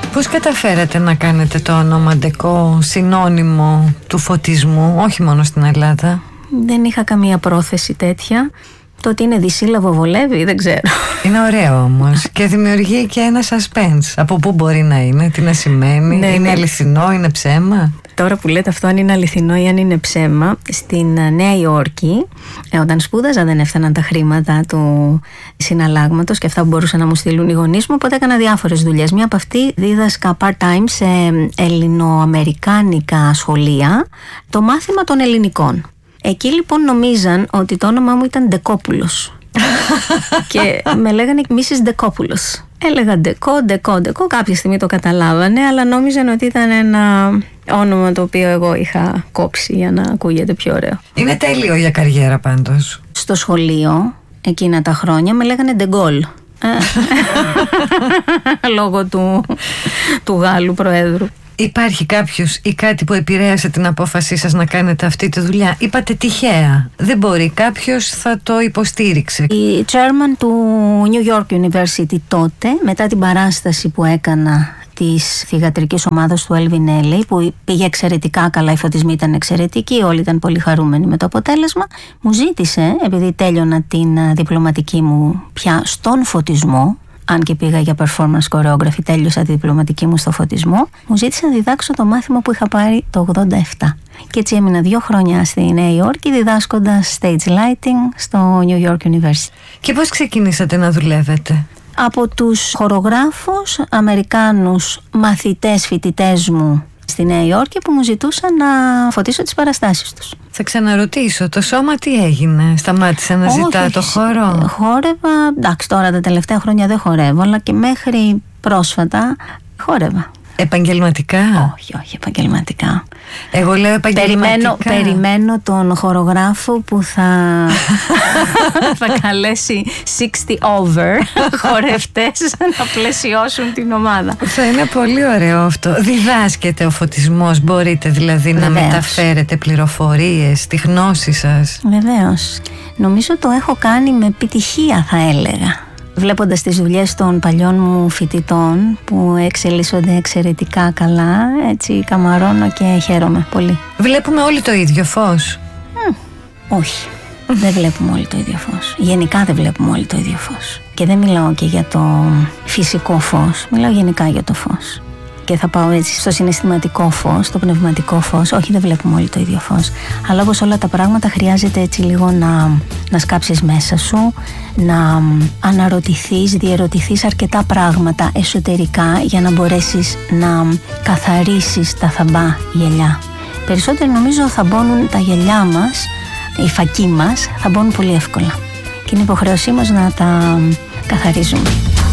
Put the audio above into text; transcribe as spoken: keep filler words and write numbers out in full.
Πώς καταφέρατε να κάνετε το όνομα Ντεκό συνώνυμο του φωτισμού, όχι μόνο στην Ελλάδα? Δεν είχα καμία πρόθεση τέτοια. Το ότι είναι δισύλλαβο βολεύει, δεν ξέρω. Είναι ωραίο όμως και δημιουργεί και ένα suspense. Από πού μπορεί να είναι, τι να σημαίνει, ναι, είναι ναι. αληθινό, είναι ψέμα? Τώρα που λέτε αυτό, αν είναι αληθινό ή αν είναι ψέμα, στην Νέα Υόρκη, όταν σπούδαζα, δεν έφταναν τα χρήματα του συναλλάγματος και αυτά που μπορούσαν να μου στείλουν οι γονείς μου, οπότε έκανα διάφορες δουλειές. Μία από αυτή, δίδασκα part-time σε ελληνοαμερικάνικα σχολεία το μάθημα των ελληνικών. Εκεί λοιπόν νομίζαν ότι το όνομά μου ήταν Ντεκόπουλος και με λέγανε μίσις Ντεκόπουλος. Έλεγα Ντεκό, Ντεκό, Ντεκό. Κάποια στιγμή το καταλάβανε, αλλά νόμιζαν ότι ήταν ένα όνομα το οποίο εγώ είχα κόψει για να ακούγεται πιο ωραίο. Είναι τέλειο για καριέρα πάντως. Στο σχολείο εκείνα τα χρόνια με λέγανε Ντεγκόλ. Λόγω του, του Γάλλου Προέδρου. Υπάρχει κάποιος ή κάτι που επηρέασε την απόφασή σας να κάνετε αυτή τη δουλειά? Είπατε τυχαία. Δεν μπορεί, κάποιος θα το υποστήριξε. Η chairman του New York University τότε, μετά την παράσταση που έκανα της θυγατρικής ομάδας του Elvin Ailey, που πήγε εξαιρετικά καλά, οι φωτισμοί ήταν εξαιρετικοί, όλοι ήταν πολύ χαρούμενοι με το αποτέλεσμα, μου ζήτησε, επειδή τέλειωνα την διπλωματική μου πια στον φωτισμό, αν και πήγα για performance choreography, τέλειωσα τη διπλωματική μου στο φωτισμό, μου ζήτησε να διδάξω το μάθημα που είχα πάρει το ογδόντα επτά. Και έτσι έμεινα δύο χρόνια στη Νέα Υόρκη διδάσκοντας stage lighting στο New York University. Και πώς ξεκινήσατε να δουλεύετε? Από τους χορογράφους, Αμερικάνους μαθητές, φοιτητές μου στη Νέα Υόρκη που μου ζητούσαν να φωτίσω τις παραστάσεις τους. Θα ξαναρωτήσω, το σώμα τι έγινε, σταμάτησε να όχι, ζητά το χώρο? Χόρευα, εντάξει τώρα τα τελευταία χρόνια δεν χορεύω, αλλά και μέχρι πρόσφατα χόρευα. Επαγγελματικά? Όχι, όχι επαγγελματικά. Εγώ λέω επαγγελματικά. Περιμένω, περιμένω τον χορογράφο που θα, θα καλέσει εξήντα over χορευτές να πλαισιώσουν την ομάδα. Θα είναι πολύ ωραίο αυτό. Διδάσκεται ο φωτισμός, μπορείτε δηλαδή Βεβαίως. να μεταφέρετε πληροφορίες, τη γνώση σας? Βεβαίως. Νομίζω το έχω κάνει με επιτυχία, θα έλεγα. Βλέποντας τις δουλειές των παλιών μου φοιτητών που εξελίσσονται εξαιρετικά καλά, έτσι καμαρώνω και χαίρομαι πολύ. Βλέπουμε όλοι το ίδιο φως? Mm, όχι, δεν βλέπουμε όλοι το ίδιο φως. Γενικά δεν βλέπουμε όλοι το ίδιο φως. Και δεν μιλάω και για το φυσικό φως, μιλάω γενικά για το φως. Και θα πάω έτσι στο συναισθηματικό φως, στο πνευματικό φως. Όχι, δεν βλέπουμε όλοι το ίδιο φως. Αλλά όπως όλα τα πράγματα χρειάζεται έτσι λίγο να, να σκάψεις μέσα σου, να αναρωτηθείς, διερωτηθείς αρκετά πράγματα εσωτερικά για να μπορέσεις να καθαρίσεις τα θαμπά γυαλιά. Περισσότερο νομίζω θα μπώνουν τα γυαλιά μας, οι φακοί μας, θα μπώνουν πολύ εύκολα. Και είναι υποχρέωσή μας να τα καθαρίζουμε.